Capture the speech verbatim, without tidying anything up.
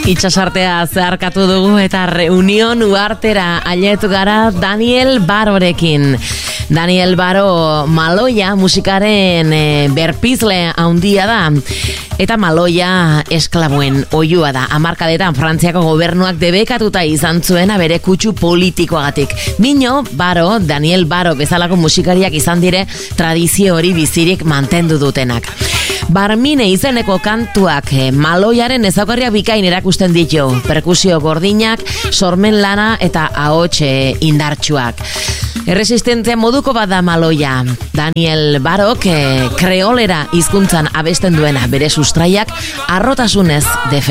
Itxasartea zeharkatu dugu eta reunion uartera ailetu gara Daniel Barorekin. Daniel Baro Maloia musikaren e, berpizle handia da. Eta Maloia esklaboen oihua da. Hamarkadetan Frantziako gobernuak debekatuta izan zuena bere kutsu politikoagatik. Mino Baro, Daniel Baro bezalako musikariak izan dire tradizio hori bizirik mantendu dutenak. Barmine izeneko kantuak eh, Maloiaren ezaugarria bikain erakusten ditu. Perkusio gordinak, sormen lana eta ahots eh, indartsuak. Erresistentzia moduko bat da Maloia. Daniel Barok eh, kreolera hizkuntzan abesten duena bere sustraiak arrotasunez defendatzen.